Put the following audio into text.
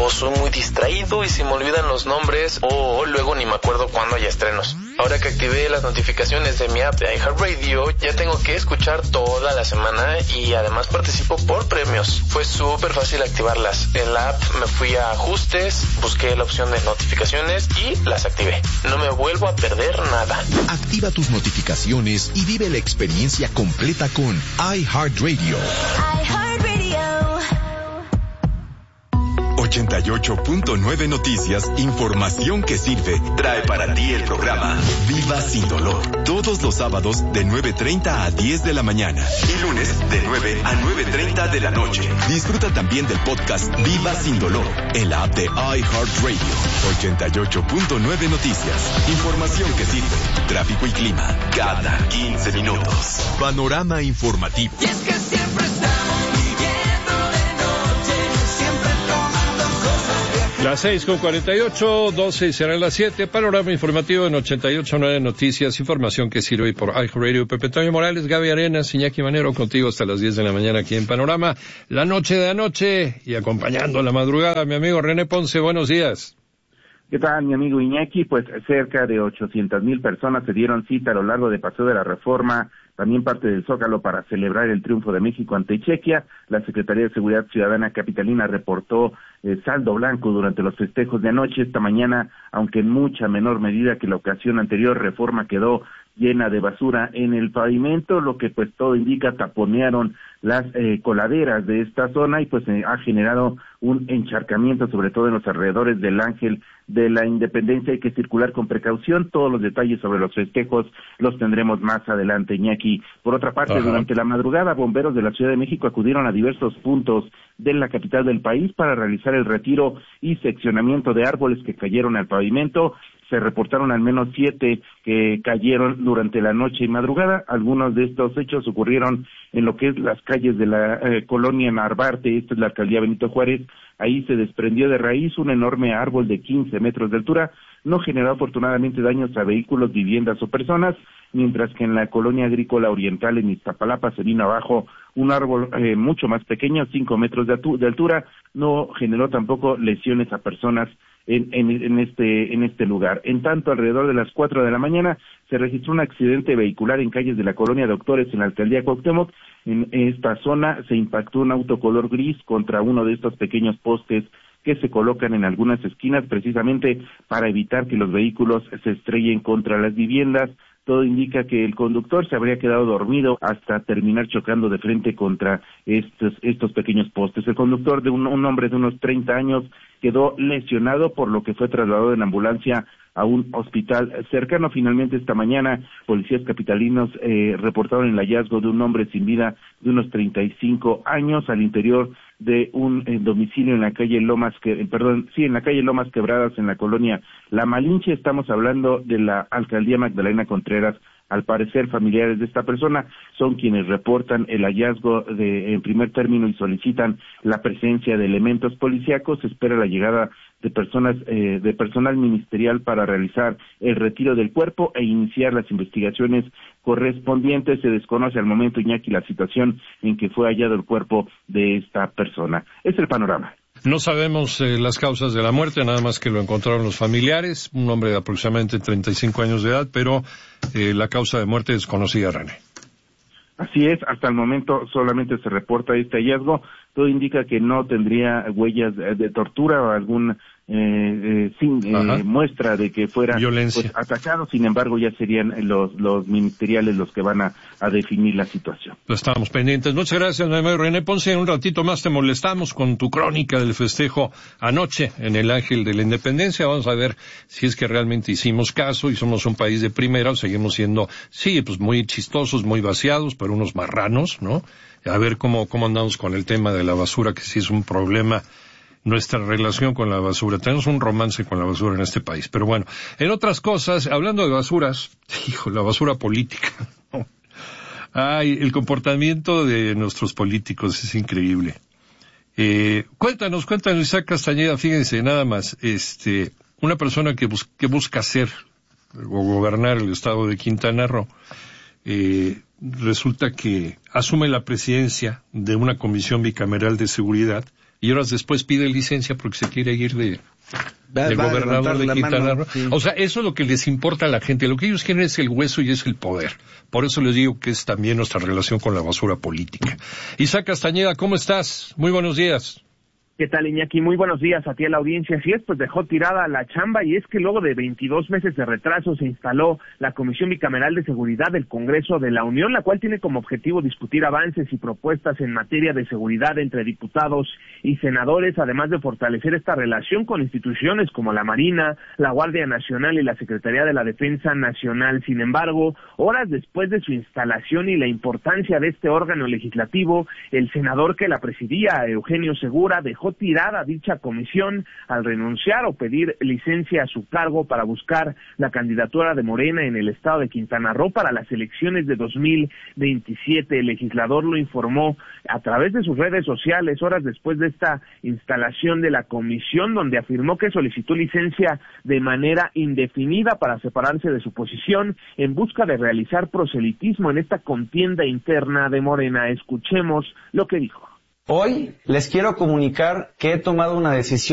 o soy muy distraído y se me olvidan los nombres, o luego ni me acuerdo cuándo hay estrenos. Ahora que activé las notificaciones de mi app de iHeartRadio, ya tengo que escuchar toda la semana y además participo por premios. Fue súper fácil activarlas. En la app me fui a ajustes, busqué la opción de notificaciones y las activé. No me vuelvo a perder nada. Activa tus notificaciones y vive la experiencia completa con iHeartRadio. 88.9 Noticias, información que sirve, trae para ti el programa Viva Sin Dolor. Todos los sábados de 9:30 a 10 de la mañana y lunes de 9 a 9:30 de la noche. Disfruta también del podcast Viva Sin Dolor en la app de iHeartRadio. 88.9 Noticias, información que sirve, tráfico y clima cada 15 minutos. Panorama informativo. Y es que siempre estamos viviendo de noche, siempre tomando cosas viejas. Las 6:48, 12 serán las 7. Panorama informativo en 88.9 Noticias, información que sirve por iHeartRadio. Pepe Toño Morales, Gaby Arenas, Iñaki Manero, contigo hasta las 10 de la mañana aquí en Panorama. La noche de anoche y acompañando la madrugada, mi amigo René Ponce, buenos días. ¿Qué tal, mi amigo Iñaki? Pues cerca de 800,000 personas se dieron cita a lo largo de Paseo de la Reforma, también parte del Zócalo, para celebrar el triunfo de México ante Chequia. La Secretaría de Seguridad Ciudadana capitalina reportó saldo blanco durante los festejos de anoche. Esta mañana, aunque en mucha menor medida que la ocasión anterior, Reforma quedó llena de basura en el pavimento, lo que pues todo indica taponearon las coladeras de esta zona y pues ha generado un encharcamiento, sobre todo en los alrededores del Ángel de la Independencia. Hay que circular con precaución. Todos los detalles sobre los festejos los tendremos más adelante, Iñaki. Por otra parte, durante la madrugada, bomberos de la Ciudad de México acudieron a diversos puntos de la capital del país para realizar el retiro y seccionamiento de árboles que cayeron al pavimento. Se reportaron al menos 7 que cayeron durante la noche y madrugada. Algunos de estos hechos ocurrieron en lo que es las calles de la colonia Narvarte, esta es la alcaldía Benito Juárez. Ahí se desprendió de raíz un enorme árbol de 15 metros de altura. No generó afortunadamente daños a vehículos, viviendas o personas, mientras que en la colonia agrícola oriental en Iztapalapa se vino abajo un árbol mucho más pequeño, 5 metros de altura. No generó tampoco lesiones a personas en este lugar. En tanto, alrededor de las 4 de la mañana se registró un accidente vehicular en calles de la colonia Doctores en la alcaldía Cuauhtémoc. En esta zona se impactó un auto color gris contra uno de estos pequeños postes que se colocan en algunas esquinas precisamente para evitar que los vehículos se estrellen contra las viviendas. Todo indica que el conductor se habría quedado dormido hasta terminar chocando de frente contra estos pequeños postes. El conductor, de un hombre de unos 30 años, quedó lesionado, por lo que fue trasladado en ambulancia a un hospital cercano. Finalmente, esta mañana, policías capitalinos reportaron el hallazgo de un hombre sin vida de unos 35 años al interior de un domicilio en la calle Lomas Quebradas, en la colonia La Malinche. Estamos hablando de la alcaldía Magdalena Contreras. Al parecer, familiares de esta persona son quienes reportan el hallazgo en primer término y solicitan la presencia de elementos policíacos. Se espera la llegada de personal ministerial para realizar el retiro del cuerpo e iniciar las investigaciones correspondientes. Se desconoce al momento, Iñaki, la situación en que fue hallado el cuerpo de esta persona. Es el panorama. No sabemos las causas de la muerte, nada más que lo encontraron los familiares, un hombre de aproximadamente 35 años de edad, pero la causa de muerte desconocida, René. Así es, hasta el momento solamente se reporta este hallazgo. Todo indica que no tendría huellas de tortura o algún muestra de que fuera pues, atacado. Sin embargo, ya serían los ministeriales los que van a definir la situación. Pues estamos pendientes. Muchas gracias, mi amigo René Ponce. En un ratito más te molestamos con tu crónica del festejo anoche en el Ángel de la Independencia. Vamos a ver si es que realmente hicimos caso y somos un país de primera o seguimos siendo, sí, pues muy chistosos, muy vaciados, pero unos marranos, ¿no? A ver cómo andamos con el tema de la basura, que sí es un problema. Nuestra relación con la basura. Tenemos un romance con la basura en este país. Pero bueno, en otras cosas, hablando de basuras, la basura política. Ay, el comportamiento de nuestros políticos es increíble. Cuéntanos, Isaac Castañeda, fíjense, nada más, una persona que busca ser o gobernar el estado de Quintana Roo, resulta que asume la presidencia de una comisión bicameral de seguridad y horas después pide licencia porque se quiere ir del gobernador de Quintana Roo. Sí. O sea, eso es lo que les importa a la gente. Lo que ellos quieren es el hueso y es el poder. Por eso les digo que es también nuestra relación con la basura política. Isaac Castañeda, ¿cómo estás? Muy buenos días. ¿Qué tal, Iñaki? Muy buenos días a ti a la audiencia. Así es, pues dejó tirada la chamba, y es que luego de 22 meses de retraso se instaló la Comisión Bicameral de Seguridad del Congreso de la Unión, la cual tiene como objetivo discutir avances y propuestas en materia de seguridad entre diputados y senadores, además de fortalecer esta relación con instituciones como la Marina, la Guardia Nacional y la Secretaría de la Defensa Nacional. Sin embargo, horas después de su instalación y la importancia de este órgano legislativo, el senador que la presidía, Eugenio Segura, dejó tirada dicha comisión al renunciar o pedir licencia a su cargo para buscar la candidatura de Morena en el estado de Quintana Roo para las elecciones de 2027. El legislador lo informó a través de sus redes sociales horas después de esta instalación de la comisión, donde afirmó que solicitó licencia de manera indefinida para separarse de su posición en busca de realizar proselitismo en esta contienda interna de Morena. Escuchemos lo que dijo. Hoy les quiero comunicar que he tomado una decisión